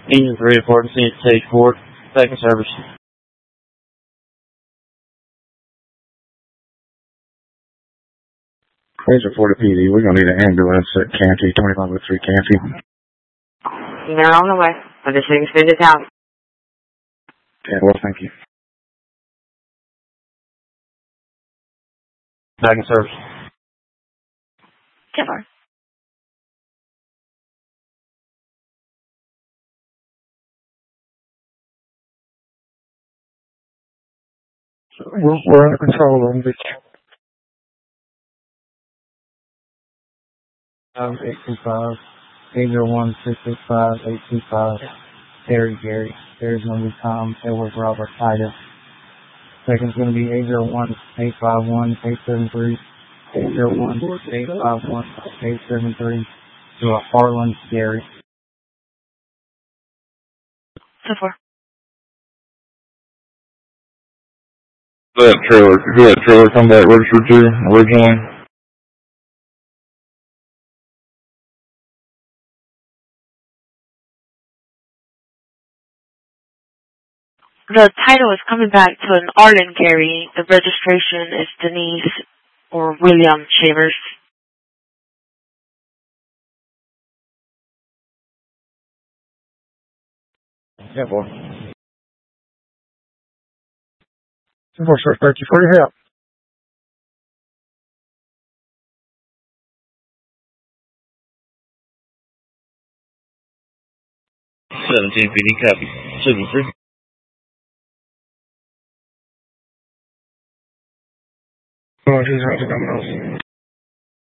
Engine 3 reporting to stage 4, back in service. Razor 40 PD, we're going to need an ambulance at Canty, 2503 Canty. They're on the way. I'm just extended out. Yeah, well, thank you. Back in service. 10-4. We're under control on the 825, 801 665 825. Gary. There's going to be Tom Edward Robert Titus. Second's going to be 801 851 873. 801 851 873. To Harlan Gary. 10-4. Who that trailer come back registered to originally? The title is coming back to an Arlen Gary. The registration is Denise or William Shavers. Yeah, boy. 10-4, sir. Thank you for your help. #17 PD, copy. Signal 3. Oh, she's